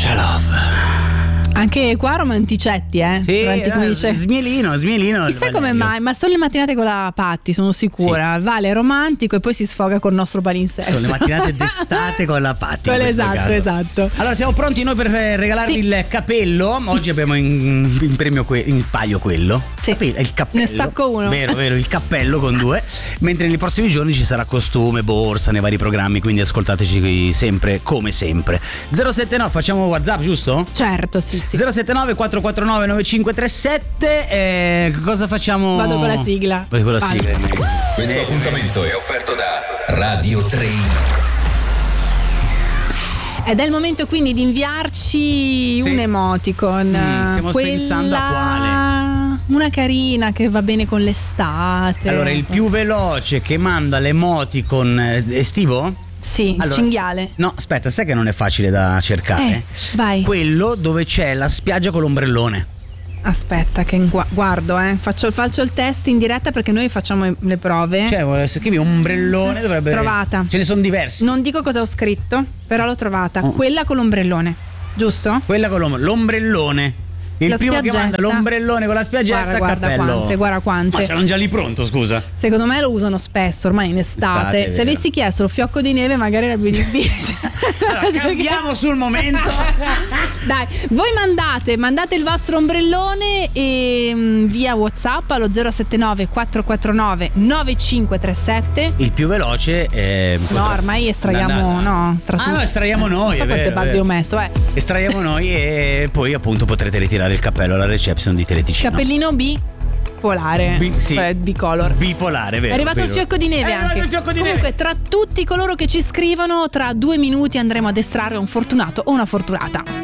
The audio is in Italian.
C'è love. Anche qua romanticetti, Sì, come dice. Smielino. Chissà come mai, ma sono le mattinate con la Patti, sono sicura. Sì. Vale è romantico e poi si sfoga col nostro palinsesto. Sono le mattinate d'estate con la Patti. Esatto. Allora siamo pronti noi per regalarvi il cappello. Oggi abbiamo in premio in palio quello. Sì. Il cappello. Ne stacco uno. Vero, il cappello con 2. Mentre nei prossimi giorni ci sarà costume, borsa nei vari programmi, quindi ascoltateci sempre come sempre. 079, facciamo WhatsApp, giusto? Certo, sì. 079 449 9537. Cosa facciamo? Vado con la sigla. Vai con la sigla. Questo appuntamento è offerto da Radio 3. Ed è il momento quindi di inviarci un emoticon. Stiamo pensando a quale. Una carina che va bene con l'estate. Allora, il più veloce che manda l'emoticon estivo? Sì, il cinghiale. No, aspetta, sai che non è facile da cercare? Vai. Quello dove c'è la spiaggia con l'ombrellone. Aspetta che guardo, faccio il test in diretta perché noi facciamo le prove. Cioè, scrivi ombrellone, dovrebbe. Trovata. Ce ne sono diversi. Non dico cosa ho scritto, però l'ho trovata. Quella con l'ombrellone, giusto? Quella con l'ombrellone. Il primo spiaggetta. che manda l'ombrellone con la spiaggetta, guarda quante. Ma c'erano già lì pronto, scusa. Secondo me lo usano spesso, ormai in estate. Se avessi chiesto il fiocco di neve magari era più difficile. Allora, cambiamo sul momento. Dai, voi mandate il vostro ombrellone e via WhatsApp allo 079 449 9537. Il più veloce è. No, ormai estraiamo. No, tra tutti. No, estraiamo noi. Non so quante basi ho messo, Estraiamo noi e poi appunto potrete ritirare il cappello alla reception di Teleticino. Cappellino bipolare. Bicolor. Bipolare, vero? È arrivato il fiocco di neve anche. Comunque, tra tutti coloro che ci scrivono, tra 2 minuti andremo ad estrarre un fortunato o una fortunata.